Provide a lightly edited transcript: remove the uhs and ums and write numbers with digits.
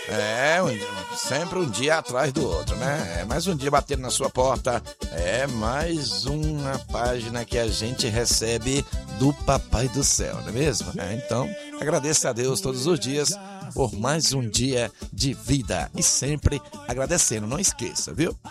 Sempre um dia atrás do outro, né? É mais um dia batendo na sua porta, é mais uma página que a gente recebe do Papai do Céu, não é mesmo? Então, agradeça a Deus todos os dias por mais um dia de vida e sempre agradecendo, não esqueça, viu?